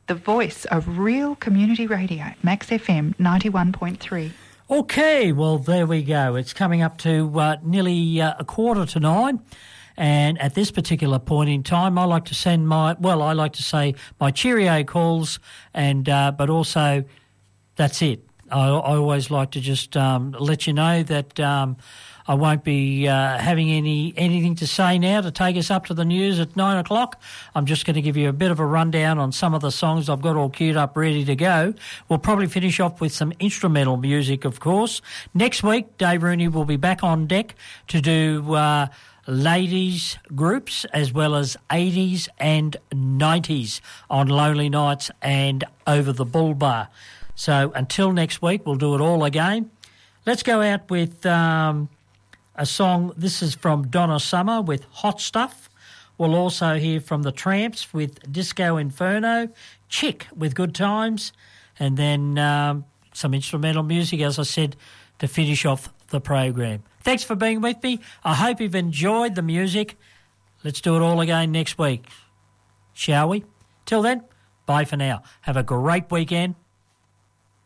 the voice of real community radio, Max FM 91.3. Okay, well, there we go. It's coming up to nearly 8:45, and at this particular point in time, I like to send my cheerio calls, and but also that's it. I always like to just let you know that I won't be having anything to say now to take us up to the news at 9 o'clock. I'm just going to give you a bit of a rundown on some of the songs I've got all queued up ready to go. We'll probably finish off with some instrumental music, of course. Next week, Dave Rooney will be back on deck to do ladies groups as well as 80s and 90s on Lonely Nights and Over the Bull Bar. So until next week, we'll do it all again. Let's go out with a song. This is from Donna Summer with Hot Stuff. We'll also hear from the Tramps with Disco Inferno, Chick with Good Times, and then some instrumental music, as I said, to finish off the program. Thanks for being with me. I hope you've enjoyed the music. Let's do it all again next week, shall we? Till then, bye for now. Have a great weekend.